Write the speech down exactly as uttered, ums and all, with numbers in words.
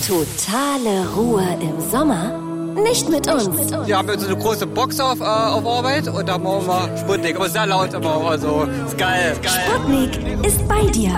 Totale Ruhe im Sommer? Nicht mit uns. Wir haben jetzt so eine große Box auf, äh, auf Arbeit und da machen wir Sputnik. Aber sehr laut immer. Also, ist geil, ist geil. Sputnik ist bei dir.